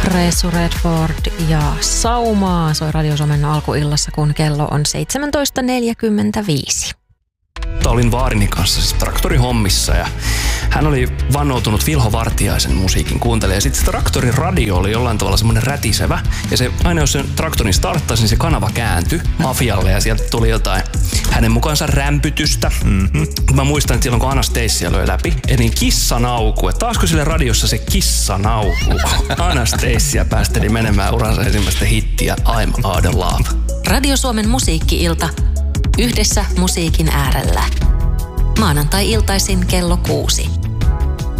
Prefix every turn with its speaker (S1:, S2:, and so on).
S1: Ressu Redford ja Saumaa soi Radio Suomen alkuillassa, kun kello on 17.45.
S2: Olin vaarini kanssa siis traktorihommissa ja hän oli vannoutunut Vilho Vartiaisen musiikin kuuntelemaan. Ja sitten se traktorin radio oli jollain tavalla semmoinen rätisevä. Ja se, aina jos sen traktorin starttasi, niin se kanava kääntyi mafialle ja sieltä tuli jotain hänen mukaansa rämpytystä. Mä muistan, että silloin kun Anastasia löi läpi, eli kissanauku. Että taasko sille radiossa se kissanauku? Anastasia päästeli menemään uransa ensimmäistä hittiä I'm Out of Love.
S1: Radio Suomen musiikki-ilta. Yhdessä musiikin äärellä. Maanantai-iltaisin kello 6.